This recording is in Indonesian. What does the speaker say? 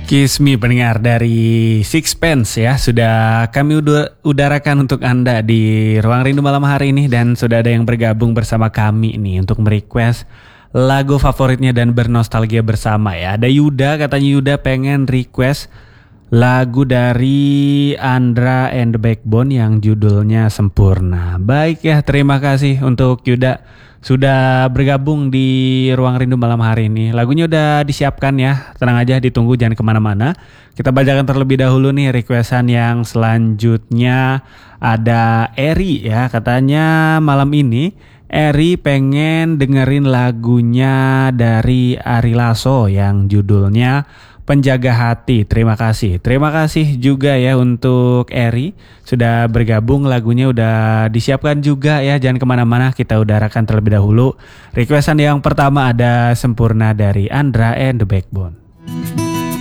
Kiss Me pendengar dari Sixpence ya, sudah kami udarakan untuk Anda di Ruang Rindu malam hari ini. Dan sudah ada yang bergabung bersama kami nih untuk merequest lagu favoritnya dan bernostalgia bersama ya. Ada Yuda, katanya Yuda pengen request lagu dari Andra and the Backbone yang judulnya Sempurna. Baik ya, terima kasih untuk Yuda sudah bergabung di Ruang Rindu malam hari ini. Lagunya udah disiapkan ya, tenang aja, ditunggu, jangan kemana-mana. Kita bacakan terlebih dahulu nih requestan yang selanjutnya. Ada Eri ya, katanya malam ini Eri pengen dengerin lagunya dari Ari Lasso yang judulnya Penjaga Hati. Terima kasih juga ya untuk Eri sudah bergabung. Lagunya udah disiapkan juga ya, jangan kemana-mana, kita udarakan terlebih dahulu. Requestan yang pertama ada Sempurna dari Andra and the Backbone.